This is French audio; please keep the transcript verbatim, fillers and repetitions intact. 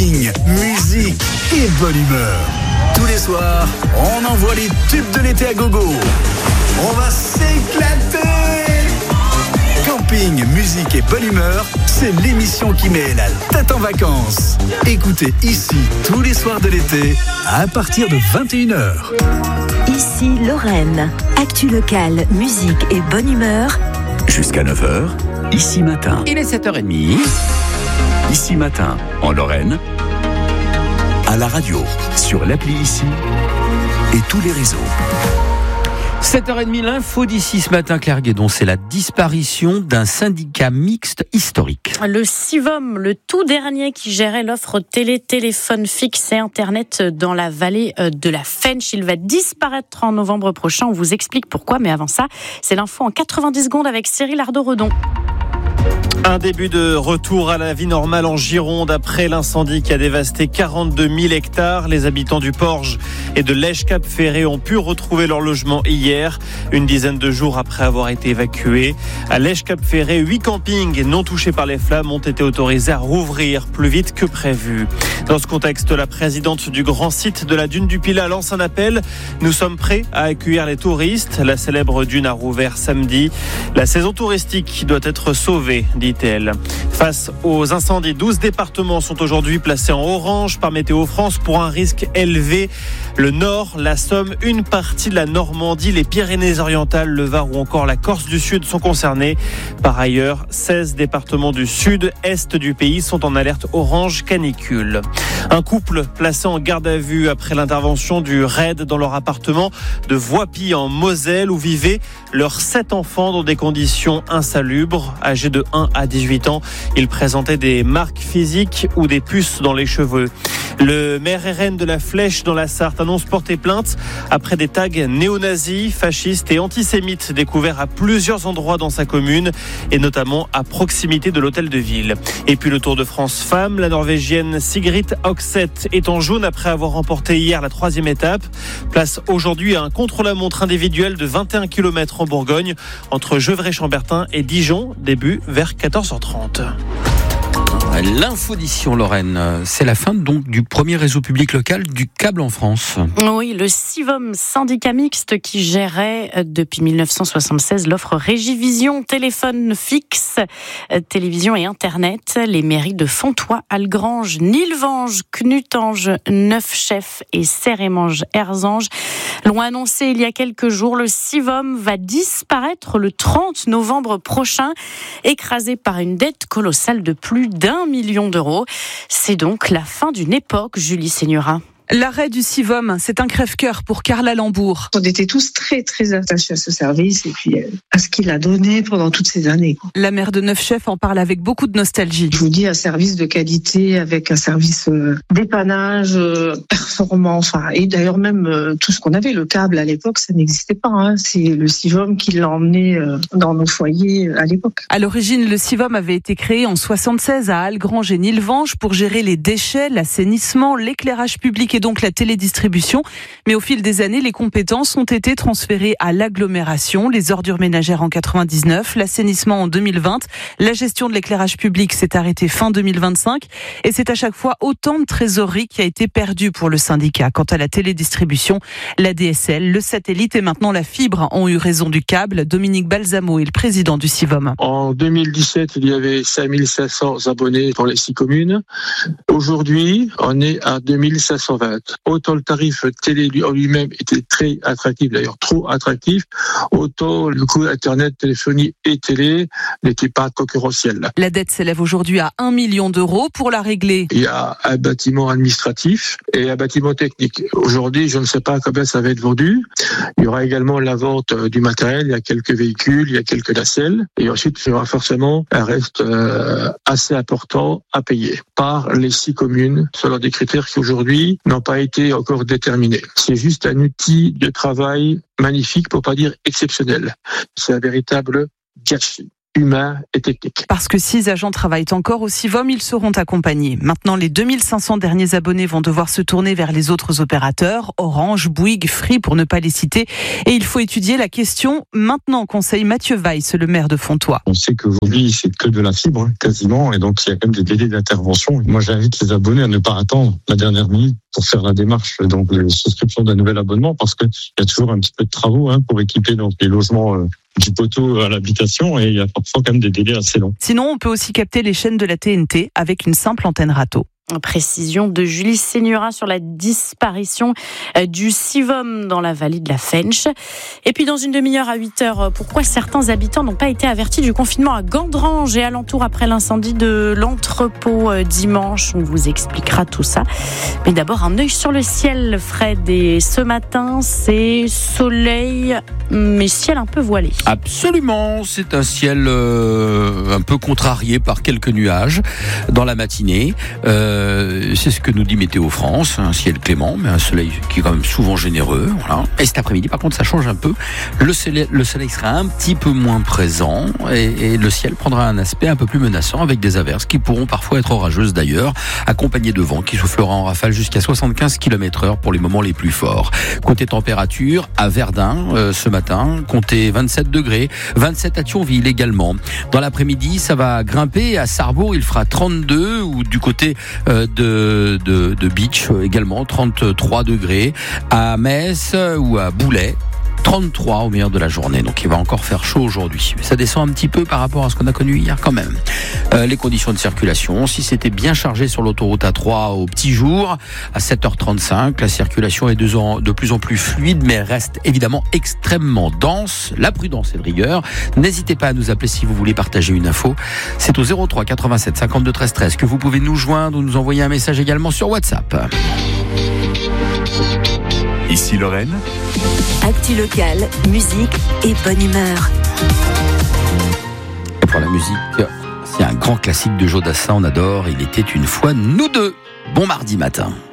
Musique et bonne humeur. Tous les soirs, on envoie les tubes de l'été à gogo. On va s'éclater. Camping, musique et bonne humeur, c'est l'émission qui met la tête en vacances. Écoutez ici tous les soirs de l'été à partir de vingt et une heures. Ici Lorraine. Actu locale, musique et bonne humeur. Jusqu'à neuf heures, ici matin. Il est sept heures trente. Ici matin, en Lorraine, à la radio, sur l'appli Ici et tous les réseaux. sept heures trente, l'info d'ici ce matin, Claire Guédon, c'est la disparition d'un syndicat mixte historique. Le Sivom, le tout dernier qui gérait l'offre télé, téléphone fixe et Internet dans la vallée de la Fench, il va disparaître en novembre prochain. On vous explique pourquoi, mais avant ça, c'est l'info en quatre-vingt-dix secondes avec Cyril Ardo-Redon. Un début de retour à la vie normale en Gironde après l'incendie qui a dévasté quarante-deux mille hectares. Les habitants du Porge et de Lège-Cap-Ferré ont pu retrouver leur logement hier, une dizaine de jours après avoir été évacués. À Lège-Cap-Ferré, huit campings non touchés par les flammes ont été autorisés à rouvrir plus vite que prévu. Dans ce contexte, la présidente du grand site de la dune du Pilat lance un appel. Nous sommes prêts à accueillir les touristes. La célèbre dune a rouvert samedi. La saison touristique doit être sauvée, dit-elle. Face aux incendies, douze départements sont aujourd'hui placés en orange par Météo France pour un risque élevé. Le Nord, la Somme, une partie de la Normandie, les Pyrénées-Orientales, le Var ou encore la Corse du Sud sont concernés. Par ailleurs, seize départements du sud-est du pays sont en alerte orange canicule. Un couple placé en garde à vue après l'intervention du raid dans leur appartement de Voipy en Moselle où vivaient leurs sept enfants dans des conditions insalubres. Âgés de un à dix-huit ans, ils présentaient des marques physiques ou des puces dans les cheveux. Le maire R N de la Flèche dans la Sarthe annonce porter plainte après des tags néo-nazis, fascistes et antisémites découverts à plusieurs endroits dans sa commune et notamment à proximité de l'hôtel de ville. Et puis le Tour de France femmes, la Norvégienne Sigrid Oxeth est en jaune après avoir remporté hier la troisième étape. Place aujourd'hui à un contre-la-montre individuel de vingt et un kilomètres en Bourgogne entre Gevrey-Chambertin et Dijon, début vers quatorze heures trente. L'info d'ici en Lorraine, c'est la fin donc du premier réseau public local du câble en France. Oui, le Sivom, syndicat mixte qui gérait depuis mille neuf cent soixante-seize l'offre Régivision, téléphone fixe, télévision et Internet. Les mairies de Fontoy, Algrange, Nilvange, Knutange, Neufchef et Sérémange-Erzange l'ont annoncé il y a quelques jours. Le Sivom va disparaître le trente novembre prochain, écrasé par une dette colossale de plus d'un million d'euros. C'est donc la fin d'une époque, Julie Seigneura. L'arrêt du Sivom, c'est un crève-cœur pour Carla Lambourg. On était tous très très attachés à ce service et puis à ce qu'il a donné pendant toutes ces années. La maire de Neufchef en parle avec beaucoup de nostalgie. Je vous dis, un service de qualité avec un service euh, dépannage euh, performant. Enfin, et d'ailleurs même euh, tout ce qu'on avait, le câble à l'époque, ça n'existait pas. Hein. C'est le Sivom qui l'a emmené euh, dans nos foyers euh, à l'époque. À l'origine, le Sivom avait été créé en soixante-seize à Algrange et Nilvange pour gérer les déchets, l'assainissement, l'éclairage public et donc la télédistribution. Mais au fil des années, les compétences ont été transférées à l'agglomération, les ordures ménagères en quatre-vingt-dix-neuf, l'assainissement en deux mille vingt, la gestion de l'éclairage public s'est arrêtée fin deux mille vingt-cinq et c'est à chaque fois autant de trésorerie qui a été perdue pour le syndicat. Quant à la télédistribution, la D S L, le satellite et maintenant la fibre ont eu raison du câble. Dominique Balsamo est le président du Sivom. En deux mille dix-sept, il y avait cinq mille cinq cents abonnés pour les six communes. Aujourd'hui, on est à deux mille cinq cent vingt. Autant le tarif télé en lui-même était très attractif, d'ailleurs trop attractif, autant le coût Internet, téléphonie et télé n'était pas concurrentiel. La dette s'élève aujourd'hui à un million d'euros. Pour la régler, il y a un bâtiment administratif et un bâtiment technique. Aujourd'hui, je ne sais pas combien ça va être vendu. Il y aura également la vente du matériel, il y a quelques véhicules, il y a quelques nacelles. Et ensuite, il y aura forcément un reste euh, assez important à payer par les six communes, selon des critères qui aujourd'hui n'ont pas été encore déterminés. C'est juste un outil de travail magnifique, pour pas dire exceptionnel. C'est un véritable gâchis. humain et technique. Parce que six agents travaillent encore au Sivom, ils seront accompagnés. Maintenant, les deux mille cinq cents derniers abonnés vont devoir se tourner vers les autres opérateurs, Orange, Bouygues, Free pour ne pas les citer. Et il faut étudier la question maintenant, conseille Mathieu Weiss, le maire de Fontoy. On sait qu'aujourd'hui, c'est que de la fibre, quasiment, et donc il y a quand même des délais d'intervention. Moi, j'invite les abonnés à ne pas attendre la dernière minute pour faire la démarche donc de souscription d'un nouvel abonnement, parce qu'il y a toujours un petit peu de travaux hein, pour équiper donc les logements euh, du poteau à l'habitation, et il y a parfois quand même des délais assez longs. Sinon, on peut aussi capter les chaînes de la T N T avec une simple antenne râteau. Précision de Julie Seigneura sur la disparition du Sivom dans la vallée de la Fensch. Et puis dans une demi-heure à huit heures, pourquoi certains habitants n'ont pas été avertis du confinement à Gandrange et alentour après l'incendie de l'entrepôt dimanche. On vous expliquera tout ça. Mais d'abord, un œil sur le ciel, Fred. Et ce matin, c'est soleil, mais ciel un peu voilé. Absolument, c'est un ciel euh, un peu contrarié par quelques nuages dans la matinée. Euh, c'est ce que nous dit Météo France, un ciel clément, mais un soleil qui est quand même souvent généreux. Voilà. Et cet après-midi, par contre, ça change un peu. Le soleil, le soleil sera un petit peu moins présent et, et le ciel prendra un aspect un peu plus menaçant avec des averses qui pourront parfois être orageuses d'ailleurs, accompagnées de vent qui soufflera en rafale jusqu'à soixante-quinze kilomètres heure pour les moments les plus forts. Côté température, à Verdun, euh, ce matin, comptez vingt-sept degrés, vingt-sept à Thionville également. Dans l'après-midi, ça va grimper. À Sarrebourg, il fera trente-deux, ou du côté de, de, de Beach également, trente-trois degrés. À Metz ou à Boulay, trente-trois au meilleur de la journée. Donc il va encore faire chaud aujourd'hui. Mais ça descend un petit peu par rapport à ce qu'on a connu hier quand même. Euh, les conditions de circulation, si c'était bien chargé sur l'autoroute A trois au petit jour, à sept heures trente-cinq, la circulation est de, en, de plus en plus fluide, mais reste évidemment extrêmement dense. La prudence et de rigueur. N'hésitez pas à nous appeler si vous voulez partager une info. C'est au zéro trois quatre-vingt-sept cinquante-deux treize treize que vous pouvez nous joindre ou nous envoyer un message également sur WhatsApp. Ici Lorraine. Actu locale, musique et bonne humeur. Et pour la musique, c'est un grand classique de Joe Dassin, on adore. Il était une fois nous deux. Bon mardi matin.